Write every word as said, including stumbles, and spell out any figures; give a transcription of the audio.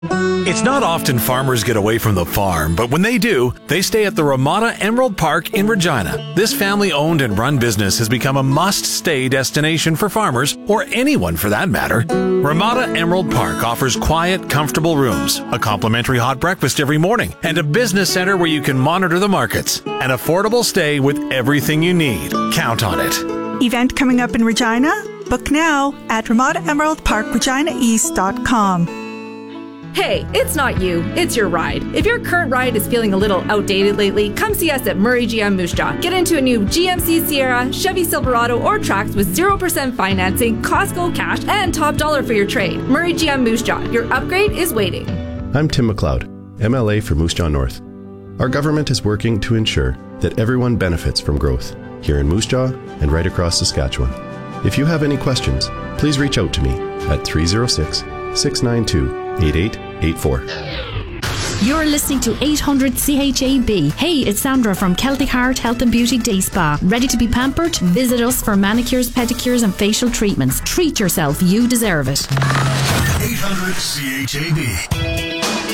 It's not often farmers get away from the farm, but when they do, they stay at the Ramada Emerald Park in Regina. This family-owned and run business has become a must-stay destination for farmers, or anyone for that matter. Ramada Emerald Park offers quiet, comfortable rooms, a complimentary hot breakfast every morning, and a business center where you can monitor the markets. An affordable stay with everything you need. Count on it. Event coming up in Regina? Book now at ramada emerald park regina east dot com. Hey, it's not you, it's your ride. If your current ride is feeling a little outdated lately, come see us at Murray G M Moose Jaw. Get into a new G M C Sierra, Chevy Silverado, or Trax with zero percent financing, Costco cash, and top dollar for your trade. Murray G M Moose Jaw, your upgrade is waiting. I'm Tim McLeod, M L A for Moose Jaw North. Our government is working to ensure that everyone benefits from growth here in Moose Jaw and right across Saskatchewan. If you have any questions, please reach out to me at three oh six, six nine two, eight eight eight four. You're listening to eight hundred C H A B. Hey, it's Sandra from Celtic Heart Health and Beauty Day Spa. Ready to be pampered? Visit us for manicures, pedicures and facial treatments. Treat yourself. You deserve it. eight hundred C H A B.